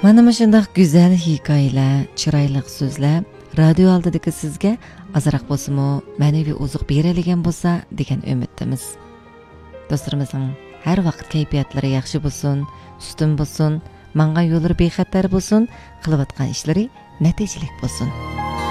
Mana shunday go'zal hikoyalar, chiroyli so'zlar radio oldidagi sizga azroq bo'lsa-mu ma'naviy oziq beradigan bo'lsa degan umiddamiz. Do'stlarimizning har vaqt kayfiyatlari yaxshi bo'lsin, ustun bo'lsin, mangan yo'llari bexatar bo'lsin, qilayotgan ishlari natijalik bo'lsin.